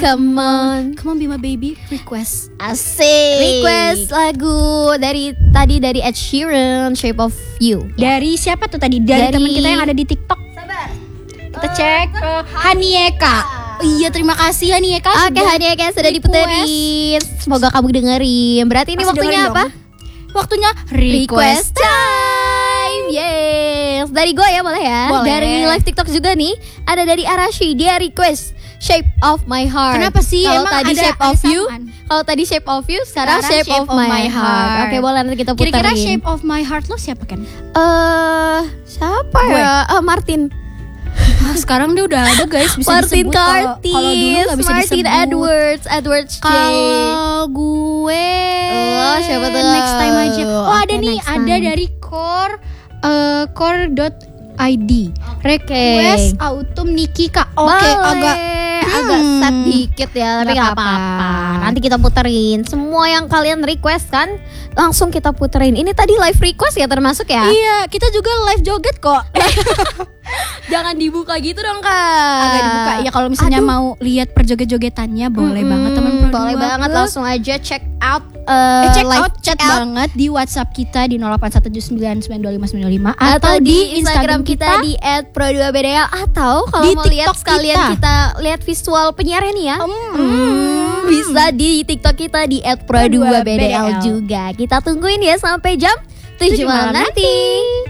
come on. Come on be my baby, request. Asik. Request lagu dari Ed Sheeran, Shape of You. Dari siapa tuh tadi? Dari teman kita yang ada di TikTok. Sabar. Kita cek Hanieka. Iya, terima kasih Hanieka. Oke, Hanieka sudah diputerin. Semoga kamu dengerin. Berarti ini Masih waktunya dengerin apa? Waktunya Request time. Yes. Dari gue ya boleh ya. Boleh. Dari live TikTok juga nih. Ada dari Arashi, dia request Shape of My Heart. Kenapa sih? Kalau Emang tadi ada Shape of You, samaan? kalau tadi Shape of You, sekarang Shape of My Heart. Oke, boleh nanti kita puterin. Kira-kira Shape of My Heart lo siapa kan? Siapa Gue. ya? Martin. Sekarang dia udah ada guys, bisa Martin disebut. Kalau dulu Curtis, gak bisa Martin disebut. Edwards J. Kalau gue siapa tuh? next time aja. Oh, ada Oke, nih, next ada time. dari core.id. Request Autumn Nikika. Oke, agak sad dikit ya, tapi Nggak nggak apa-apa. Nanti kita puterin semua yang kalian request kan, langsung kita puterin. Ini tadi live request ya termasuk ya? Iya, kita juga live joget kok. Jangan dibuka gitu dong Kak. Agak dibuka. Ya kalau misalnya Aduh. mau lihat perjoget-jogetannya boleh banget teman Pro Boleh 2 banget, Plus. langsung aja check out Check live out chat banget di WhatsApp kita di 0817925925 atau di Instagram kita di @pro2bdl, atau kalau Di mau lihat TikTok sekalian kita. kita lihat visual penyiaran nih ya. Bisa di TikTok kita di @pro2bdl juga. Kita tungguin ya sampai jam 7 malam nanti.